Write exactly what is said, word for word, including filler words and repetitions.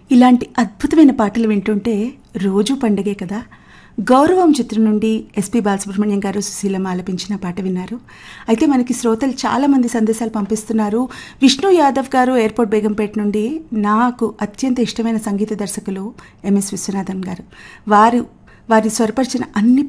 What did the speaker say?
ఇలాంటి అద్భుతమైన పాటలు వింటుంటే రోజూ పండగే కదా. గౌరవం చిత్రం నుండి ఎస్పి బాలసుబ్రహ్మణ్యం గారు, సుశీలమ్మ ఆలపించిన పాట విన్నారు. అయితే మనకి శ్రోతలు చాలామంది సందేశాలు పంపిస్తున్నారు. విష్ణు యాదవ్ గారు ఎయిర్పోర్ట్ బేగంపేట నుండి, నాకు అత్యంత ఇష్టమైన సంగీత దర్శకులు ఎంఎస్ విశ్వనాథన్ గారు, వారు వారి స్వరపరిచిన అన్ని